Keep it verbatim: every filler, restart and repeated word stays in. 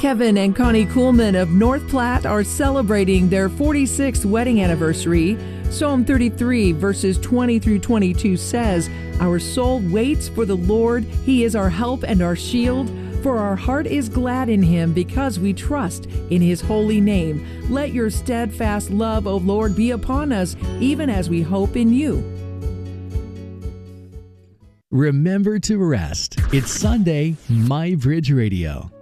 Kevin and Connie Kuhlman of North Platte are celebrating their forty-sixth wedding anniversary. Psalm thirty-three, verses twenty through twenty-two says, "Our soul waits for the Lord. He is our help and our shield. For our heart is glad in him because we trust in his holy name. Let your steadfast love, O Lord, be upon us, even as we hope in you." Remember to rest. It's Sunday, My Bridge Radio.